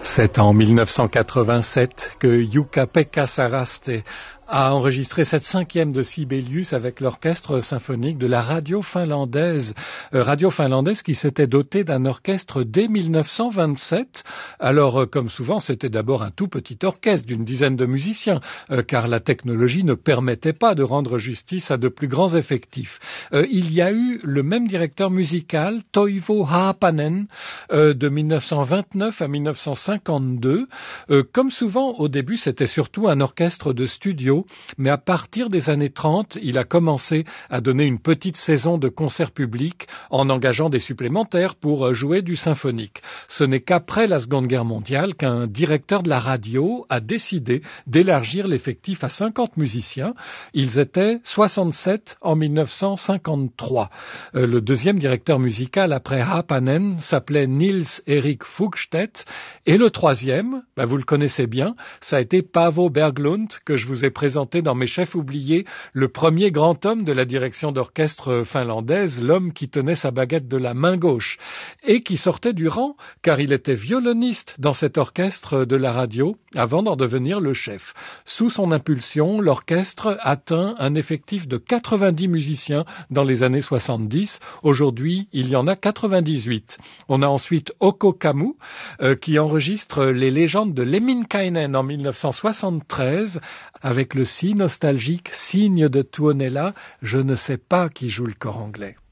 C'est en 1987 que Jukka-Pekka Saraste a enregistré cette 5e de Sibelius avec l'orchestre symphonique de la radio finlandaise qui s'était dotée d'un orchestre dès 1927. Alors, comme souvent, c'était d'abord un tout petit orchestre d'une dizaine de musiciens, car la technologie ne permettait pas de rendre justice à de plus grands effectifs. Il y a eu le même directeur musical, Toivo Haapanen, de 1929 à 1952. Comme souvent, au début, c'était surtout un orchestre de studio, mais à partir des années 30, il a commencé à donner une petite saison de concerts publics en engageant des supplémentaires pour jouer du symphonique. Ce n'est qu'après la Seconde Guerre mondiale qu'un directeur de la radio a décidé d'élargir l'effectif à 50 musiciens. Ils étaient 67 en 1953. Le deuxième directeur musical après Haapanen s'appelait Nils-Erik Fugstedt, et le troisième, vous le connaissez bien, ça a été Paavo Berglund, que je vous ai présenté dans Mes chefs oubliés, le premier grand homme de la direction d'orchestre finlandaise, l'homme qui tenait sa baguette de la main gauche et qui sortait du rang car il était violoniste dans cet orchestre de la radio avant d'en devenir le chef. Sous son impulsion, l'orchestre atteint un effectif de 90 musiciens dans les années 70. Aujourd'hui, il y en a 98. On a ensuite Occo Kammu qui enregistre les légendes de Lemminkäinen en 1973 avec le si nostalgique Signe de Tuonela, je ne sais pas qui joue le cor anglais.